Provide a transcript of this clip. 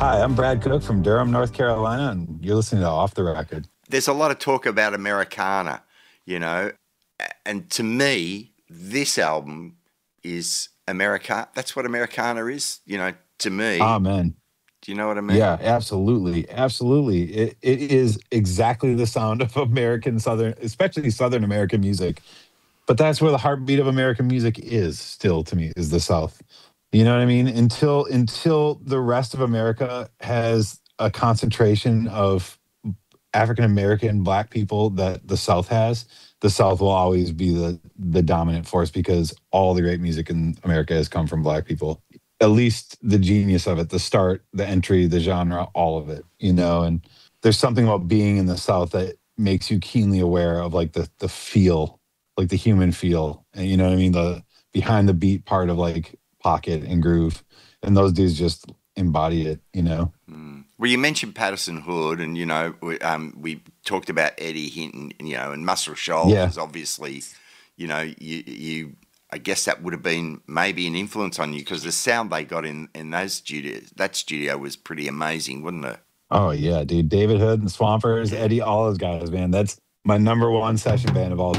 Hi, I'm Brad Cook from Durham, North Carolina, and you're listening to Off the Record. There's a lot of talk about Americana, you know, and to me, this album is America. That's what Americana is, to me. Amen. Do you know what I mean? Yeah, absolutely. Absolutely. It is exactly the sound of American Southern, especially Southern American music. But that's where the heartbeat of American music is still to me, is the South. You know what I mean? Until the rest of America has a concentration of African American Black people that the South has, the South will always be the dominant force because all the great music in America has come from Black people. At least the genius of it, the start, the entry, the genre, all of it, And there's something about being in the South that makes you keenly aware of like the feel, like the human feel. And you know what I mean? The behind the beat part of like pocket and groove. And those dudes just embody it. Well, you mentioned Patterson Hood, and we talked about Eddie Hinton, and Muscle Shoals Yeah. is obviously, you. I guess that would have been maybe an influence on you because the sound they got in those studios, that studio was pretty amazing, wasn't it? Oh yeah, dude. David Hood and Swampers, Eddie, all those guys, man. That's my number one session band of all